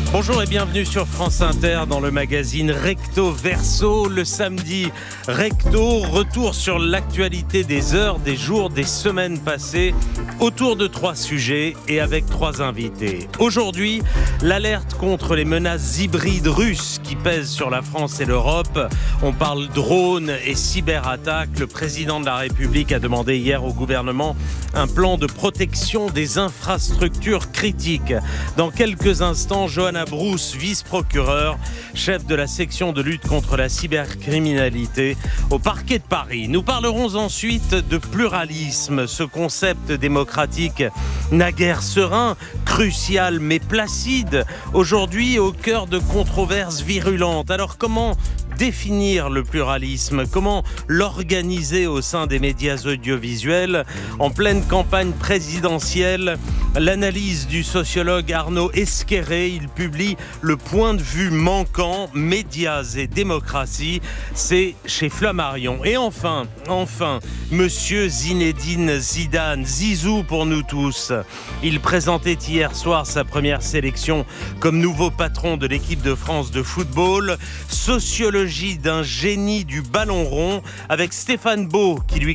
Bonjour et bienvenue sur France Inter dans le magazine Recto Verso. Le samedi, Recto, retour sur l'actualité des heures, des jours, des semaines passées, autour de 3 sujets et avec 3 invités. Aujourd'hui, l'alerte contre les menaces hybrides russes qui pèsent sur la France et l'Europe. On parle drones et cyberattaques. Le président de la République a demandé hier au gouvernement un plan de protection des infrastructures critiques. Dans quelques instants, Johanna Brousse, vice-procureure, chef de la section de lutte contre la cybercriminalité au parquet de Paris. Nous parlerons ensuite de pluralisme, ce concept démocratique naguère serein, crucial mais placide, aujourd'hui au cœur de controverses virulentes. Alors comment définir le pluralisme? Comment l'organiser au sein des médias audiovisuels? En pleine campagne présidentielle, l'analyse du sociologue Arnaud Esquerré, il publie Le point de vue manquant, médias et démocratie. C'est chez Flammarion. Et enfin, Monsieur Zinedine Zidane, Zizou pour nous tous. Il présentait hier soir sa première sélection comme nouveau patron de l'équipe de France de football. Sociologie d'un génie du ballon rond avec Stéphane Beau qui lui